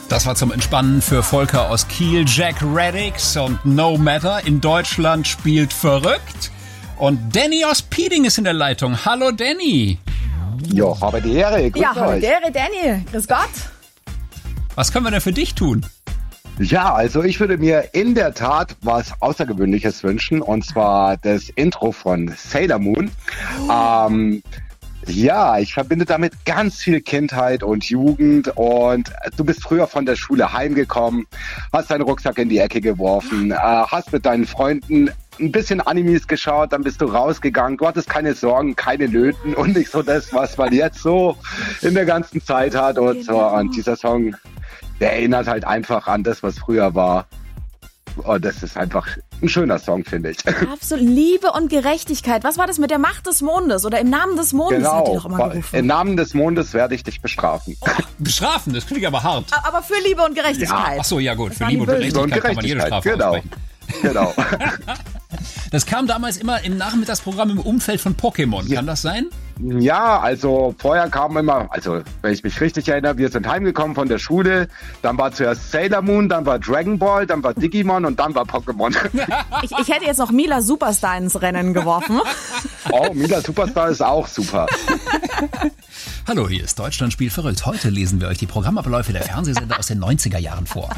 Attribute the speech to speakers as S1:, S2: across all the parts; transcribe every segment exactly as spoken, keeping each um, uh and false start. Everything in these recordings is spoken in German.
S1: Das war zum Entspannen für Volker aus Kiel, Jack Reddix und No Matter. In Deutschland spielt verrückt. Und Danny aus Pieding ist in der Leitung. Hallo Danny.
S2: Jo, habe die Ehre. Grüß
S3: ja,
S2: euch.
S3: habe die Ehre, Danny. Grüß Gott.
S1: Was können wir denn für dich tun?
S2: Ja, also ich würde mir in der Tat was Außergewöhnliches wünschen, und zwar das Intro von Sailor Moon. Oh. Ähm, ja, ich verbinde damit ganz viel Kindheit und Jugend, und du bist früher von der Schule heimgekommen, hast deinen Rucksack in die Ecke geworfen, äh, hast mit deinen Freunden ein bisschen Animes geschaut, dann bist du rausgegangen, du hattest keine Sorgen, keine Nöten und nicht so das, was man jetzt so in der ganzen Zeit hat und so. Und dieser Song, der erinnert halt einfach an das, was früher war. Und das ist einfach ein schöner Song, finde ich.
S3: Absolut. Liebe und Gerechtigkeit. Was war das mit der Macht des Mondes? Oder im Namen des Mondes,
S2: genau.
S3: hat die doch immer gerufen.
S2: Im Namen des Mondes werde ich dich bestrafen.
S1: Oh, bestrafen, das klingt aber hart.
S3: Aber für Liebe und Gerechtigkeit.
S1: Ja. Ach so, ja gut.
S3: Das
S1: für Liebe und Gerechtigkeit, und Gerechtigkeit kann man jede Strafe
S2: genau.
S1: aussprechen.
S2: Genau.
S1: Das kam damals immer im Nachmittagsprogramm im Umfeld von Pokémon. Ja. Kann das sein?
S2: Ja, also vorher kam immer, also wenn ich mich richtig erinnere, wir sind heimgekommen von der Schule, dann war zuerst Sailor Moon, dann war Dragon Ball, dann war Digimon und dann war Pokémon.
S3: Ich, ich hätte jetzt noch Mila Superstar ins Rennen geworfen.
S2: Oh, Mila Superstar ist auch super.
S1: Hallo, hier ist Deutschland spielt verrückt. Heute lesen wir euch die Programmabläufe der Fernsehsender aus den neunziger Jahren vor.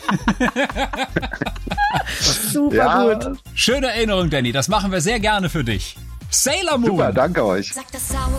S3: Super
S2: ja.
S3: gut.
S1: Schöne Erinnerung, Danny. Das machen wir sehr gerne für dich. Sailor Moon.
S2: Super, danke euch.
S4: Sag das sauer